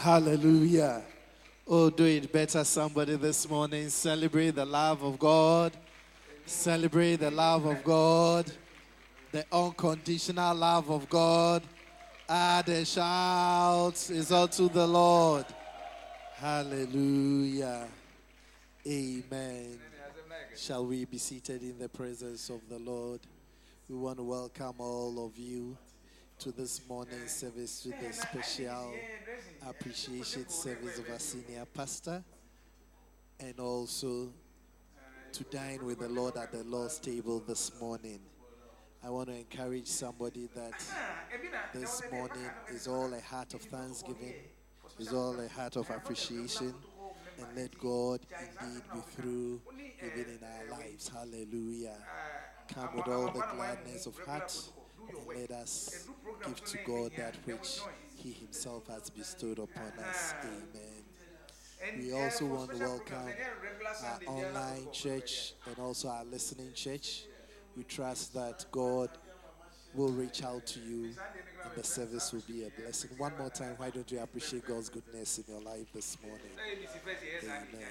Hallelujah. Oh, do it better, somebody, this morning. Celebrate the love of God. Celebrate the love of God. The unconditional love of God. The shout is unto the Lord. Hallelujah. Amen. Shall we be seated in the presence of the Lord? We want to welcome all of you to this morning's service, to the special appreciation service of our senior pastor, and also to dine with the Lord at the Lord's table this morning. I want to encourage somebody that this morning is all a heart of thanksgiving, is all a heart of appreciation, and let God indeed be through even in our lives. Hallelujah. Come with all the gladness of heart and let us give to God that which He Himself has bestowed upon us. Amen. We also want to welcome our online church and also our listening church. We trust that God will reach out to you and the service will be a blessing. One more time, why don't you appreciate God's goodness in your life this morning? Amen.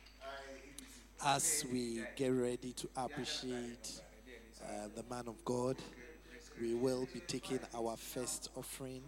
As we get ready to appreciate the man of God, we will be taking our first offering.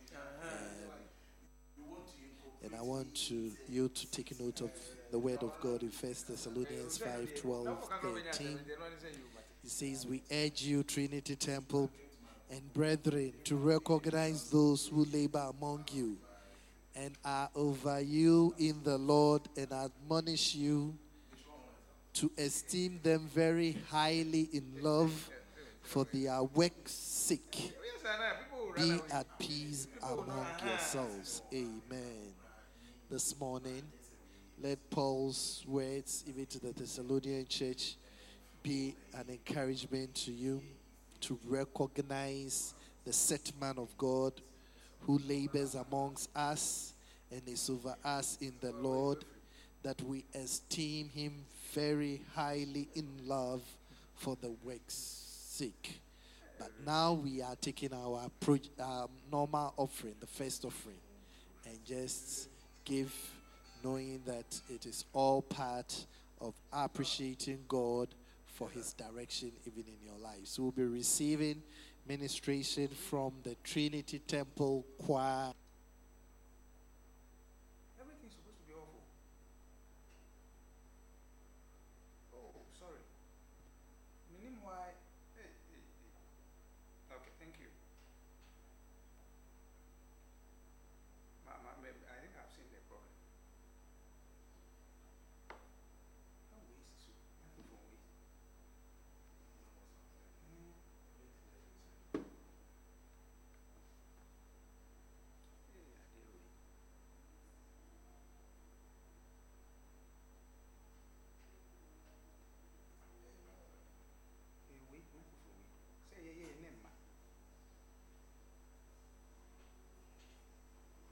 And I want you to take note of the word of God in 1 Thessalonians 5:12-13. It says, "We urge you, Trinity Temple and brethren, to recognize those who labor among you and are over you in the Lord, and admonish you to esteem them very highly in love for their work's sake. Be at peace among yourselves." Amen. This morning, let Paul's words, even to the Thessalonian church, be an encouragement to you to recognize the set man of God who labors amongst us and is over us in the Lord, that we esteem him very highly in love for the work's sake. But now we are taking our normal offering, the first offering, and just give, knowing that it is all part of appreciating God for his direction even in your life. So we'll be receiving ministration from the Trinity Temple Choir.